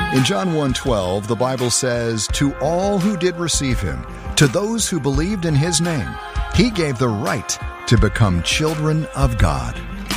In John 1:12, the Bible says, "To all who did receive him, to those who believed in his name, he gave the right to become children of God."